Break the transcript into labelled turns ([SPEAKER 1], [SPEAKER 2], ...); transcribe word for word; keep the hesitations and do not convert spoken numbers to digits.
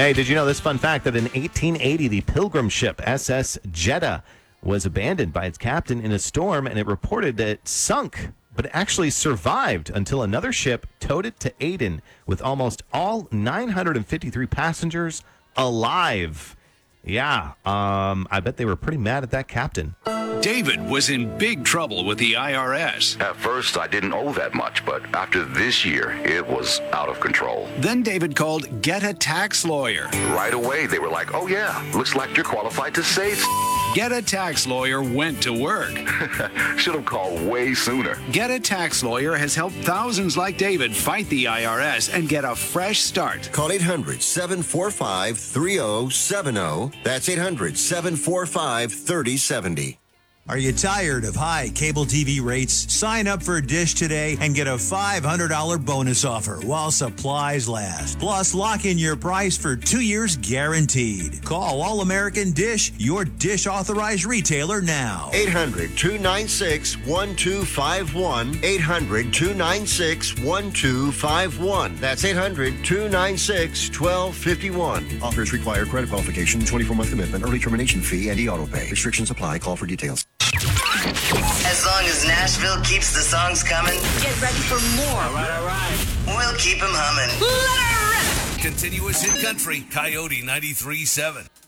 [SPEAKER 1] Hey, did you know this fun fact that in eighteen eighty, the pilgrim ship S S Jeddah was abandoned by its captain in a storm, and it reported that it sunk, but it actually survived until another ship towed it to Aden with almost all nine hundred fifty-three passengers alive. Yeah, um, I bet they were pretty mad at that captain.
[SPEAKER 2] David was in big trouble with the I R S.
[SPEAKER 3] At first, I didn't owe that much, but after this year, it was out of control.
[SPEAKER 2] Then David called Get a Tax Lawyer.
[SPEAKER 3] Right away, they were like, oh yeah, looks like you're qualified to save.
[SPEAKER 2] Get a Tax Lawyer went to work.
[SPEAKER 3] Should have called way sooner.
[SPEAKER 2] Get a Tax Lawyer has helped thousands like David fight the I R S and get a fresh start.
[SPEAKER 4] Call eight hundred, seven four five, three oh seven oh. That's eight hundred, seven four five, three oh seven oh.
[SPEAKER 5] Are you tired of high cable T V rates? Sign up for Dish today and get a five hundred dollars bonus offer while supplies last. Plus, lock in your price for two years guaranteed. Call All American Dish, your Dish authorized retailer now.
[SPEAKER 4] eight hundred, two nine six, one two five one. eight hundred, two nine six, one two five one. That's eight hundred, two nine six, one two five one. Offers require credit qualification, twenty-four month commitment, early termination fee, and e-auto pay. Restrictions apply. Call for details.
[SPEAKER 6] As long as Nashville keeps the songs coming,
[SPEAKER 7] get ready for more.
[SPEAKER 6] All right, all right. We'll keep them humming.
[SPEAKER 7] Let her rip.
[SPEAKER 8] Continuous hit country, Coyote ninety-three point seven.